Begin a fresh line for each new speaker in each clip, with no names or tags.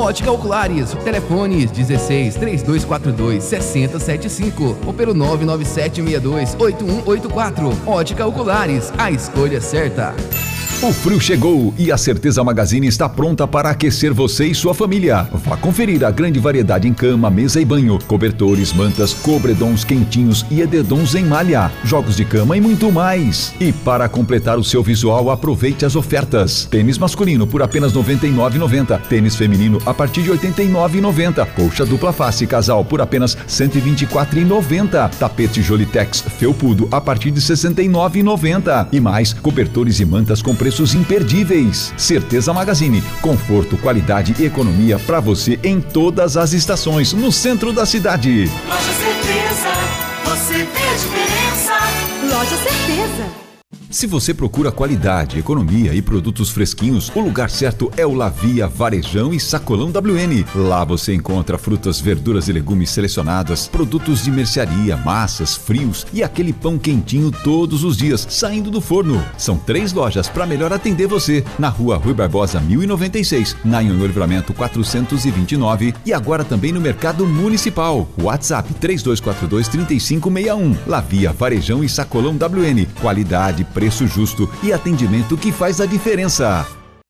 Ótica Oculares, telefones 16 3242 6075 ou pelo 99762 8184. Ótica Oculares, a escolha certa.
O frio chegou e a Certeza Magazine está pronta para aquecer você e sua família. Vá conferir a grande variedade em cama, mesa e banho, cobertores, mantas, cobredons quentinhos e edredons em malha, jogos de cama e muito mais. E para completar o seu visual, aproveite as ofertas. Tênis masculino por apenas R$ 99,90. Tênis feminino a partir de R$ 89,90. Colcha dupla face casal por apenas R$ 124,90. Tapete Jolitex felpudo a partir de R$ 69,90. E mais, cobertores e mantas com preços imperdíveis. Certeza Magazine, conforto, qualidade e economia para você em todas as estações, no centro da cidade.
Loja Certeza, você vê a diferença.
Loja Certeza.
Se você procura qualidade, economia e produtos fresquinhos, o lugar certo é o Lavia Varejão e Sacolão WN. Lá você encontra frutas, verduras e legumes selecionadas, produtos de mercearia, massas, frios e aquele pão quentinho todos os dias, saindo do forno. São 3 lojas para melhor atender você. Na rua Rui Barbosa 1096, na Anhanguera Livramento 429 e agora também no Mercado Municipal. WhatsApp 3242-3561. Lavia Varejão e Sacolão WN. Qualidade, preço justo e atendimento que faz a diferença.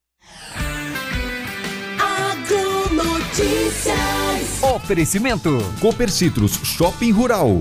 Agronotícias.
Oferecimento Cooper Citrus Shopping Rural.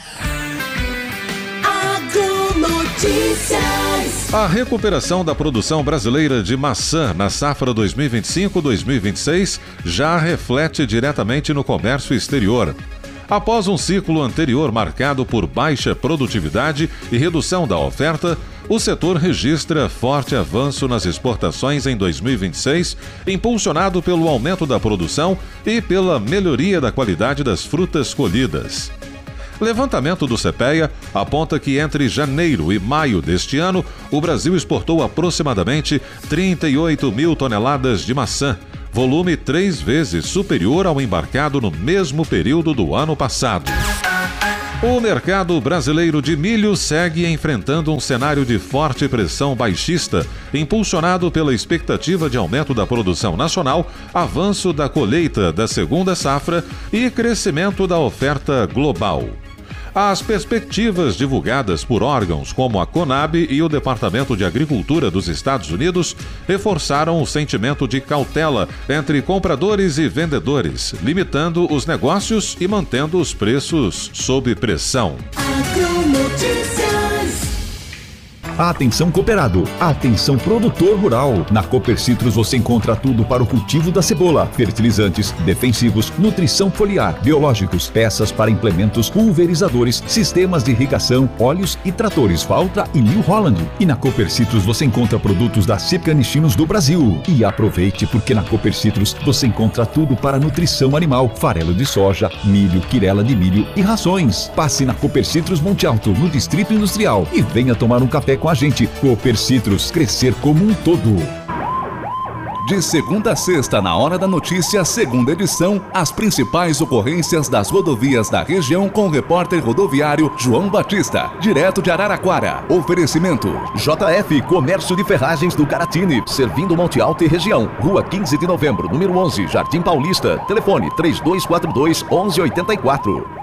Agronotícias.
A recuperação da produção brasileira de maçã na safra 2025-2026 já reflete diretamente no comércio exterior. Após um ciclo anterior marcado por baixa produtividade e redução da oferta, o setor registra forte avanço nas exportações em 2026, impulsionado pelo aumento da produção e pela melhoria da qualidade das frutas colhidas. Levantamento do CPEA aponta que entre janeiro e maio deste ano, o Brasil exportou aproximadamente 38 mil toneladas de maçã, volume 3 vezes superior ao embarcado no mesmo período do ano passado. O mercado brasileiro de milho segue enfrentando um cenário de forte pressão baixista, impulsionado pela expectativa de aumento da produção nacional, avanço da colheita da segunda safra e crescimento da oferta global. As perspectivas divulgadas por órgãos como a Conab e o Departamento de Agricultura dos Estados Unidos reforçaram o sentimento de cautela entre compradores e vendedores, limitando os negócios e mantendo os preços sob pressão.
Atenção cooperado, atenção produtor rural. Na Cooper Citrus você encontra tudo para o cultivo da cebola, fertilizantes, defensivos, nutrição foliar, biológicos, peças para implementos, pulverizadores, sistemas de irrigação, óleos e tratores Valtra e New Holland. E na Cooper Citrus você encontra produtos da Cípica Nichinos do Brasil. E aproveite porque na Cooper Citrus você encontra tudo para nutrição animal, farelo de soja, milho, quirela de milho e rações. Passe na Cooper Citrus Monte Alto, no Distrito Industrial e venha tomar um café com a gente. Cooper Citrus, crescer como um todo.
De segunda a sexta, na Hora da Notícia, segunda edição, as principais ocorrências das rodovias da região com o repórter rodoviário João Batista, direto de Araraquara. Oferecimento JF Comércio de Ferragens do Caratini, servindo Monte Alto e região. Rua 15 de Novembro, número 11, Jardim Paulista. Telefone 3242-1184.